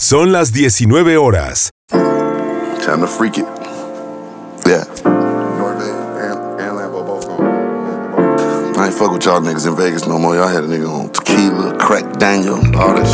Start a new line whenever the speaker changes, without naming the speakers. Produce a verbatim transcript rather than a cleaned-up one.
Son las diecinueve horas.
Time to freak it. Yeah. I ain't fuck with y'all niggas in Vegas no more. Y'all had a nigga on tequila, crack Daniel, all that shit.